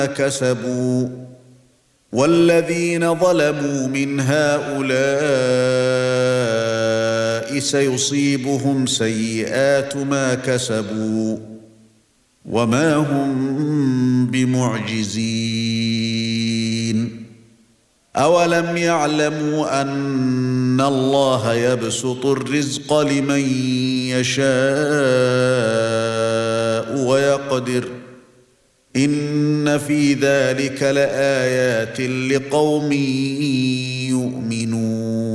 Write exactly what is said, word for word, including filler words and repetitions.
كسبوا والذين ظلموا من هؤلاء سيصيبهم سيئات ما كسبوا وما هم بمعجزين أولم يعلموا أن الله يبسط الرزق لمن يشاء ويقدر إن في ذلك لآيات لقوم يؤمنون